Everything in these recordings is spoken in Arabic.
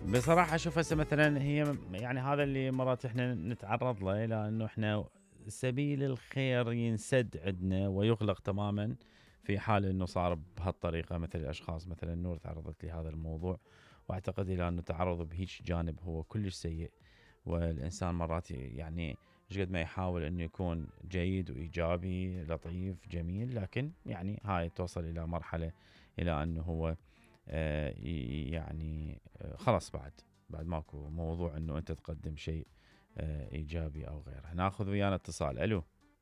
بصراحة أشوف هسه مثلا هي يعني هذا اللي مرات احنا نتعرض له، إلى أنه احنا سبيل الخير ينسد عندنا ويغلق تماما في حال أنه صار بهالطريقة. مثل الأشخاص مثلا نور تعرضت لهذا الموضوع، وأعتقد إلى أنه تعرض بهيج جانب هو كلش سيء. والإنسان مرات يعني ايش قد ما يحاول أنه يكون جيد وإيجابي لطيف جميل، لكن يعني هاي توصل إلى مرحلة إلى أنه هو يعني خلاص بعد ماكو موضوع انه انت تقدم شيء ايجابي او غيره. ناخذ ويانا اتصال. الو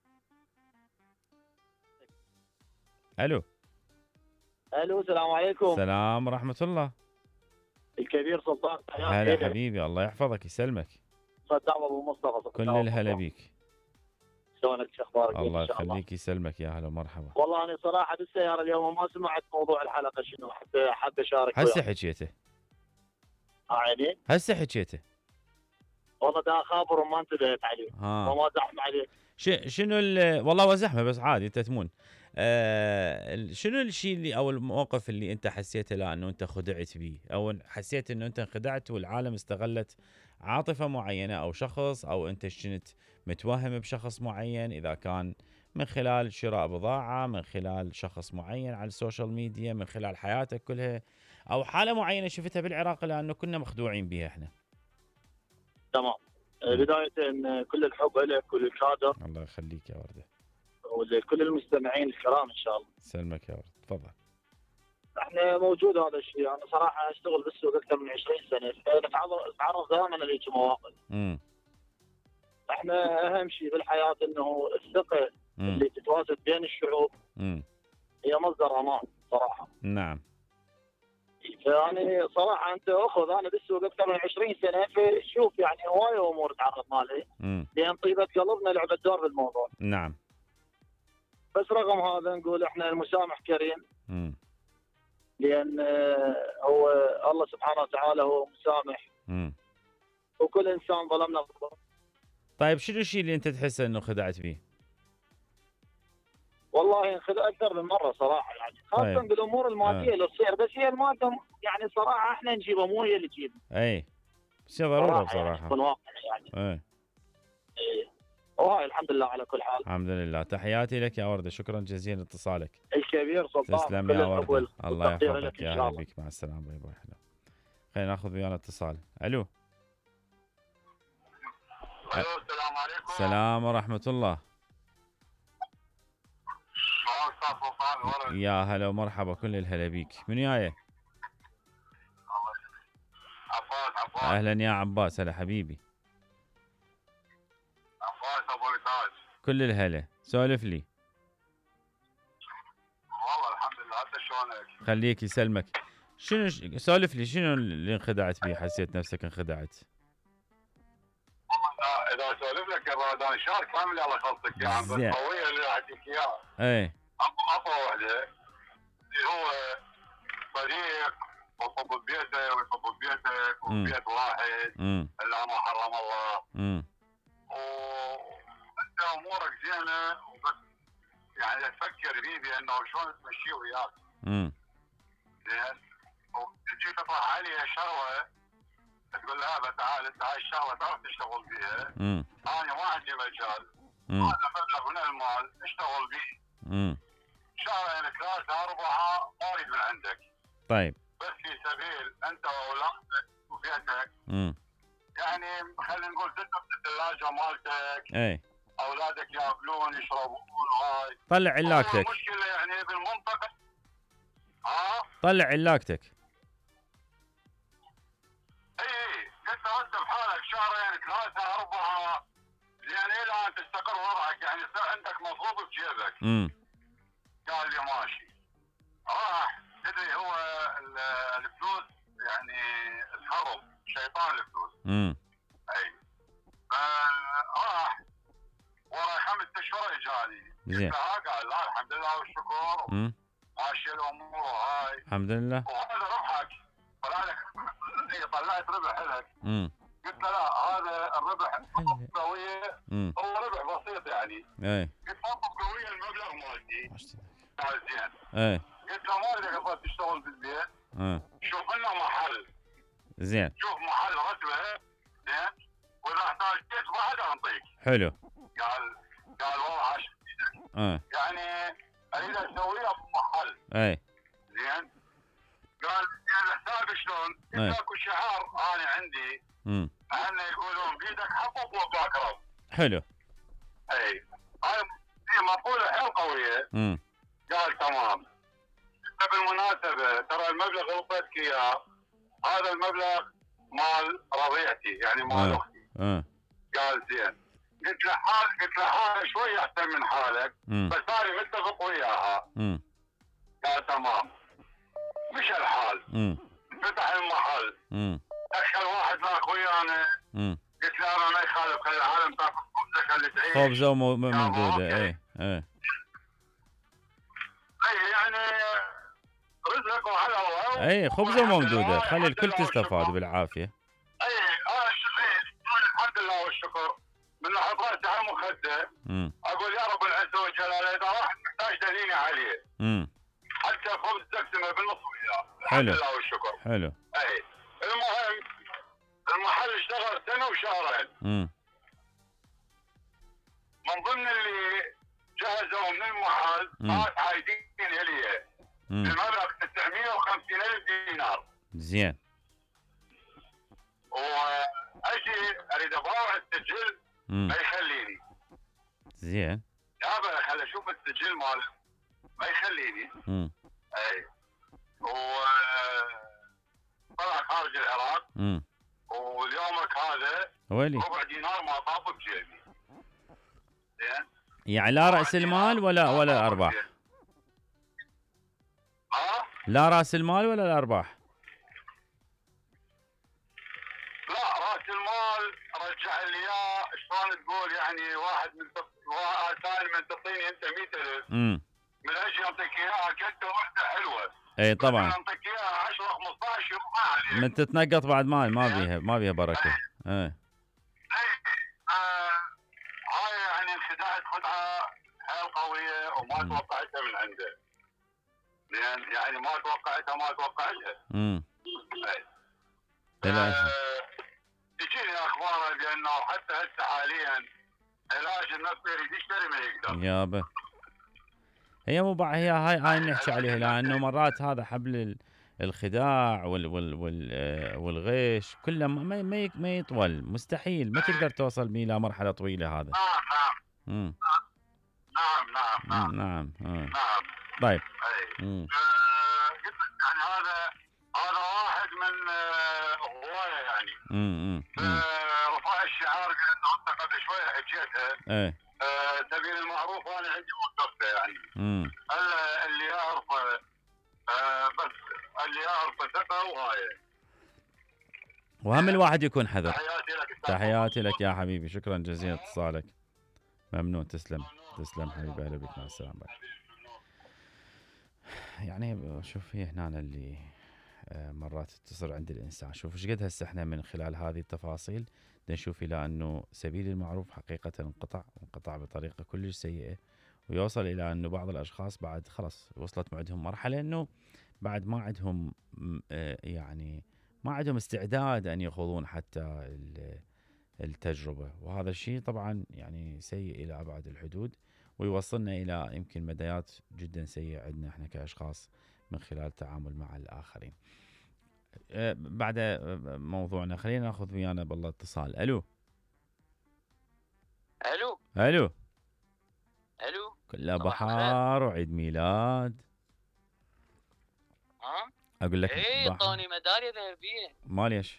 الو. الو، السلام عليكم. السلام ورحمة الله. الكبير سلطان. هلا حبيبي، الله يحفظك يسلمك. صدام ابو مصطفى. كل الهلا بيك. شلونك؟ شو اخبارك؟ الله ان شاء الله. يخليك يسلمك، يا هلا ومرحبا. والله انا صراحه بالسياره اليوم ما سمعت موضوع الحلقه شنو، حتى اشارك هسه وياك. حكيته. عيني. هسه حكيته. والله دا خابر وما انتبهت عليه وما زحمه عليه. شنو والله وزحمه بس عادي انت تمون. شنو الشيء اللي او الموقف اللي انت حسيته لا انه انت خدعت به، او حسيت انه انت انخدعت والعالم استغلت عاطفه معينه او شخص، او انت كنت متوهم بشخص معين، اذا كان من خلال شراء بضاعه، من خلال شخص معين على السوشيال ميديا، من خلال حياتك كلها، او حاله معينه شفتها بالعراق لانه كنا مخدوعين بها احنا. تمام. بدايه كل الحب لك وللكادر. الله يخليك يا ورده. ولكل المستمعين الكرام ان شاء الله. سلمك يا ورده، تفضل. احنا موجود هذا الشيء. انا صراحه اشتغل بالسوق اكثر من 20 سنه، نتعرض دائما لهيك مواقف. احنا اهم شيء بالحياه انه الثقه اللي تتواجد بين الشعوب هي مصدر امان صراحه. نعم. يعني صراحه انت اخذ، انا بالسوق اكثر من 20 سنه، فشوف يعني هوايه امور تعرضنا لها، لان طيبه قلبنا لعبت دور بالموضوع. نعم. بس رغم هذا نقول احنا المسامح كريم. لان هو الله سبحانه وتعالى هو مسامح. وكل انسان ظلمنا. طيب شنو الشيء اللي انت تحس انه خدعت به؟ والله انخدع اكثر من مره صراحه، يعني خاصه طيب. بالامور الماديه اللي تصير، بس هي الماده يعني صراحه احنا نجيبها مو هي اللي تجيبها. اي بس هي ضروره بصراحه. يعني واقع يعني. اي وهاي الحمد لله على كل حال. الحمد لله. تحياتي لك يا ورده، شكرا جزيلا لاتصالك. الكبير سلطان. تسلم يا ورده، الله يحفظك، يا هلا بك، مع السلامه، باي باي. خلينا ناخذ ويانا اتصال. الو. السلام عليكم. السلام ورحمه الله. يا هلا ومرحبا، كل الهلا بيك. من جايه؟ عباس. اهلا يا عباس، هلا حبيبي. عباس ابو ريتاج. كل الهلا، سولف لي. والله الحمد لله، انت شلونك؟ خليك يسلمك. شنو سولف لي، شنو اللي انخدعت به، حسيت نفسك انخدعت؟ اذا اسولف لك انا شهر كامل على خلطك يعني، بس قويه اللي اعطيك اياها. اي اقوى وحده اللي هو صديق ويحب بيته ويحب بيتك وبيت واحد الا ما حرم الله. وانت امورك زينه، وبس يعني تفكر فيه بانه شلون تمشيه وياك. زين. وتجي تطرح عليه شغله تقول لها تعال انت هاي الشغله تعرف تشتغل بيها. انا ما عندي مجال. هذا مبلغ من المال اشتغل به. شهرين ثلاثه اربعه ما اريد من عندك. طيب. بس في سبيل انت واولادك وبيتك. يعني خلينا نقول تنظف الثلاجه مالتك. اي. اولادك ياكلون يشربون هاي. طلع علاقتك. المشكله يعني بالمنطقه. طلع علاقتك. اي انت رتب حالك شهرين ثلاثه اربعه زين الى ان تستقر وضعك، يعني يصير عندك مصروف بجيبك. قال لي ماشي. راح تدري هو الفلوس يعني الحرب شيطان الفلوس. اي. راح ورا 5 اشهر اجاني. زين. قال لا الحمد لله والشكر. ماشي الامور هاي. الحمد لله. وهذا ربحك. طلعت ربح لك. قلت له لا هذا الربح قويه. هو ربح بسيط يعني. اي. قلت له قويه المبلغ مالتي. قال زين. اي. قلت له ما اريد اقعد تشتغل بالبيت. شوف لنا محل. زين. شوف محل رتبه زين، واذا احتاجت واحد انطيك. حلو. قال والله عاش. يعني اريد اسويها بمحل. اي. زين. قال الحساب شلون؟ قلت اكو شعار انا عندي. اهلنا يقولون بيدك حفظ وباك رب. حلو. اي. هاي مقولة حيل قوية. قال تمام. بالمناسبة ترى المبلغ اللي اعطيتك اياه هذا المبلغ مال رضيعتي يعني مال اختي. قال زين. قلت له حالك شوي احسن من حالك بس انا متفق وياها. قال تمام. مش الحال. فتح المحل. دخل واحد لاك ويانا. قلت له انا ما يخالف خلي العالم تاكل خبزه خلي تعيش. خبزه موجوده. اي يعني رزقك وعلى الله. اي خبزه موجوده خلي الكل تستفاد بالعافيه. اي انا شغيت الحمد لله والشكر من لحظات على المخده. اقول يا رب العزه والجلاله اذا واحد محتاج دليني عليه. حتى خبز تقسمه بالنص وياه. الحمد لله والشكر. حلو. اي المهم المحل اشتغل سنه وشهرين. من ضمن اللي جهزوا من المحل ناس عايدين الي بمبلغ 950,000 دينار. زين. واجي اريد اباوع السجل ما يخليني. زين. يابا خل اشوف السجل مال ما يخليني. اي. طلع خارج العراق. واليومك هذا ويلي ربع دينار ما طاب بجيبي. زين. يعني لا راس المال ولا ارباح. لا راس المال ولا الارباح. لا راس المال رجع لي اياه شلون تقول يعني واحد ثاني من تعطيني انت 100,000 من اجل اعطيك اياها كنت وحده حلوه. اي طبعا. اعطيك اياها 10 15 يوم ما عليك. من تتنقط بعد ما بيها بركه. هاي يعني انخدعت خدعه حيل قويه وما توقعتها من عنده. لان يعني ما توقعتها. تجيني اخباره بانه حتى هسه حاليا علاج النفسي يريد يشتري ما يقدر. يابا هي مو هي هاي نحكي عليها لانه مرات هذا حبل الخداع والغش كله ما يطول مستحيل ما تقدر توصل بيه الى مرحله طويله هذا. نعم. طيب. قلت يعني هذا واحد من هوايه يعني. رفع الشعار لانه انت قبل شوي حكيتها. سبيل المعروف انا عندي وقفته يعني. اللي يعرفه بس اللي يعرفه ثقه وهاي. وهم الواحد يكون حذر. تحياتي لك يا حبيبي شكرا جزيلا اتصالك. ممنون. تسلم حبيبي. اهلا بك. مع السلامه. يعني شوف هي هنا اللي مرات تصير عند الانسان. شوف ايش قد هسه احنا من خلال هذه التفاصيل نشوف الى انه سبيل المعروف حقيقه انقطع بطريقه كلش سيئه ويوصل الى انه بعض الاشخاص بعد خلص وصلت معدهم مرحله انه بعد ما عندهم يعني ما عندهم استعداد ان يخوضون حتى التجربه. وهذا الشيء طبعا يعني سيء الى ابعد الحدود ويوصلنا الى يمكن مدايات جدا سيئه عندنا احنا كاشخاص من خلال التعامل مع الاخرين. بعد موضوعنا خلينا ناخذ ويانا بالله اتصال. الو كلها بحار وعيد ميلاد. اقول لك ايه اعطوني ميداليه ذهبيه. ما ليش؟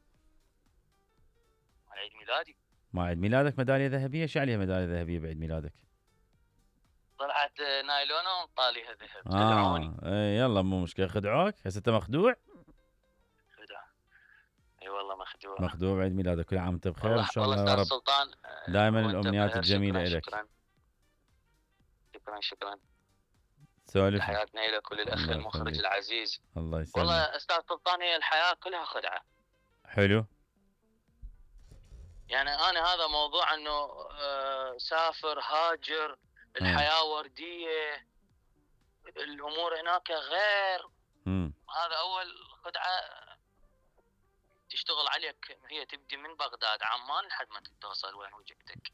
مال عيد ميلادي. ما عيد ميلادك ميداليه ذهبيه؟ ايش عليها ميداليه ذهبيه بعيد ميلادك؟ طلعت نايلونه وطاليها ذهب. خدعوني. ايه يلا مو مشكله. خدعوك؟ هسه انت مخدوع؟ اي والله مخدوع بعيد ميلادك. كل عام وانت بخير ان شاء الله يا رب. سلطان دائما الامنيات الجميله لك. شكرا. سولف. تحياتنا لك وللاخ المخرج العزيز. الله يسلمك. والله استاذ سلطان هي الحياه كلها خدعه. حلو. يعني انا هذا موضوع انه سافر هاجر الحياه ورديه الامور هناك غير. هذا اول خدعه تشتغل عليك، هي تبدي من بغداد عمان لحد ما توصل وين وجهتك.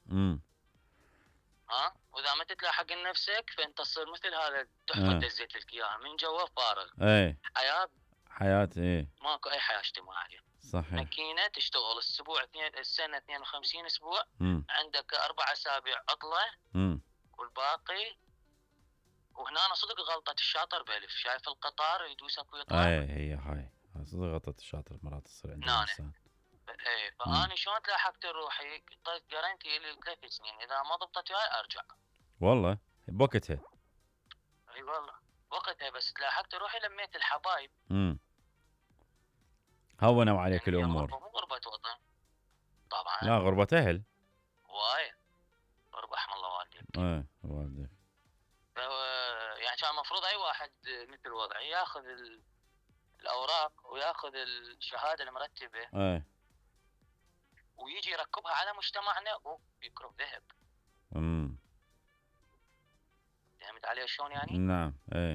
واذا ما تتلاحق لنفسك فانت تصير مثل هذا التحفه دزيت لك اياها من جوا فارغ. حياه ماكو اي حياه اجتماعيه. صحيح. ماكينه تشتغل السنه 52 اسبوع، عندك 4 أسابيع عطله والباقي. وهنا أنا صدق غلطة الشاطر بألف. شايف القطار يدوسك ويطلع؟ هي هاي صدق غلطة الشاطر مرات تصير عند الإنسان. فأنا شلون تلاحقت روحي؟ قلت جارنتي لي 3 سنين، إذا ما ضبطت وياي أرجع. والله بوقتها. اي والله وقتها، بس تلاحقت روحي لميت الحبايب. هونوا عليك يعني الأمور. مو غربة وطن طبعا، لا غربة أهل. وايد. رحم الله والديك. والديك. يعني كان المفروض أي واحد مثل وضعي ياخذ الأوراق وياخذ الشهادة المرتبة ويجي يركبها على مجتمعنا ويكرب ذهب. فهمت علي شلون يعني؟ نعم.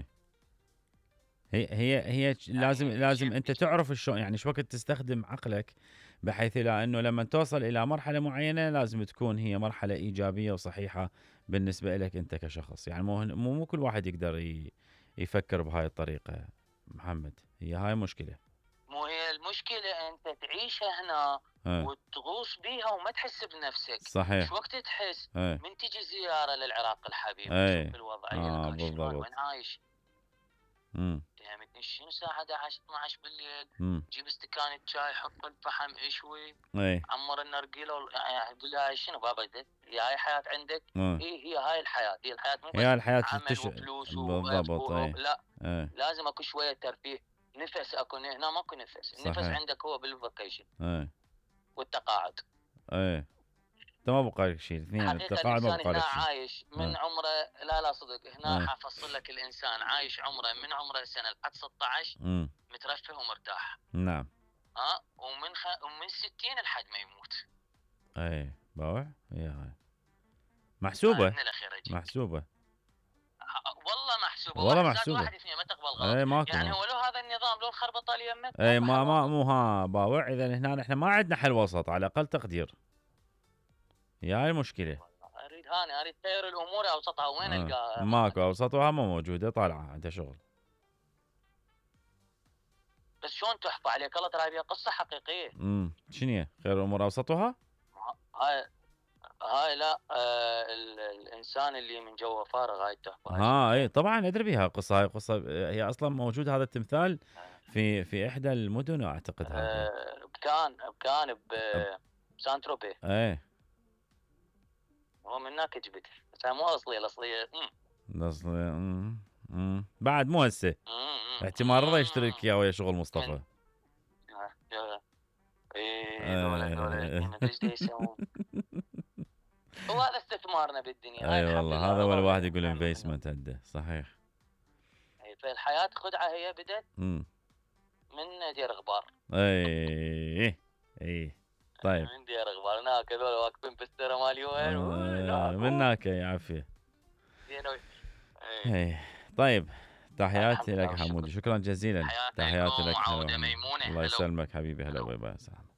هي لازم انت تعرف شلون، يعني شو وقت تستخدم عقلك، بحيث الى انه لما توصل الى مرحله معينه لازم تكون هي مرحله ايجابيه وصحيحه بالنسبه لك انت كشخص. يعني مو كل واحد يقدر يفكر بهاي الطريقه محمد. هي هاي مشكله. مو هي المشكله انت تعيشها هنا وتغوص بيها وما تحس بنفسك. صحيح. شو وقت تحس من تجي زياره للعراق الحبيب تشوف الوضعيه بالضبط. وين عايش. فهمتني؟ شنو الساعه 11 12 بالليل جيب استكان شاي، حط الفحم اشوي، عمر النرجيله يعني تقول لها شنو بابا هي هاي حياه عندك؟ هي هاي الحياه. هي الحياه مو عمل وفلوس بالضبط. لا لازم اكو شويه ترفيه، نفس اكو هنا ماكو نفس. النفس عندك هو بالفاكيشن والتقاعد. انت ما بقى لك شيء. اثنين التقاعد ما بقى لك شيء. عايش من عمره لا صدق هنا حفصل لك الانسان عايش عمره من عمره سنه لحد 16 مترفه ومرتاح. نعم. ومن 60 لحد ما يموت. باوع. هي هاي محسوبه. محسوبه والله محسوبه. واحد اثنين ما تقبل غلط. يعني هو لو هذا النظام لو خربط لي يمك ما مو باوع. اذا هنا نحن ما عندنا حل وسط على اقل تقدير. هي هاي المشكله. اريد تغير الامور اوسطها. وين القاها؟ ماكو اوسطها، ما موجوده. طالعه انت شغل. بس شلون تحفى عليك الله؟ ترى هي قصه حقيقيه. شنو خير الامور اوسطها؟ هاي لا الانسان اللي من جوا فارغ هاي تحفى. اي طبعا ادري بها قصه. هاي قصه هي اصلا موجود هذا التمثال في احدى المدن اعتقد. هذا بكان بسانتروبي. هو من هناك جبت، بس مو اصليه. بعد مو هسه. احتمال الله يشترك يا ويا شغل مصطفى. هو هذا استثمارنا بالدنيا. اي والله هذا هو الواحد يقول انفستمنت عنده. صحيح. فالحياه خدعه هي بدت من دير غبار. اي طيب. من دير غبار هناك هذول واقفين بالسيره مالي وين من هناك. يا عافيه. طيب تحياتي لك حمودي. شكرا جزيلا. تحياتي لك. ميمونه. الله يسلمك حبيبي. هلا باي باي. سلام.